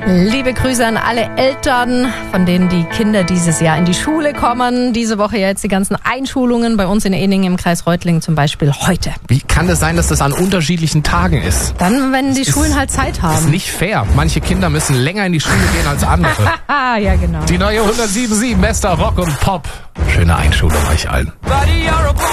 Liebe Grüße an alle Eltern, von denen die Kinder dieses Jahr in die Schule kommen. Diese Woche ja jetzt die ganzen Einschulungen bei uns in Eningen im Kreis Reutlingen zum Beispiel heute. Wie kann es sein, dass das an unterschiedlichen Tagen ist? Dann, wenn die Schulen halt Zeit haben. Ist nicht fair. Manche Kinder müssen länger in die Schule gehen als andere. Ja, genau. Die neue 107.7 Bester Rock und Pop. Schöne Einschulung euch allen.